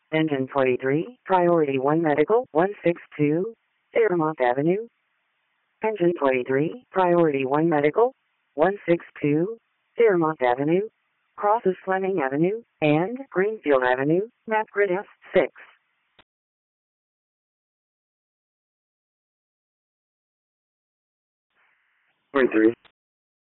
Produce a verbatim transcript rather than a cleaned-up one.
Engine twenty-three, Priority one Medical, one sixty-two, Fairmont Avenue. Engine twenty-three, Priority one Medical, one sixty-two, Fairmont Avenue, crosses Fleming Avenue and Greenfield Avenue, map grid S six. twenty-three.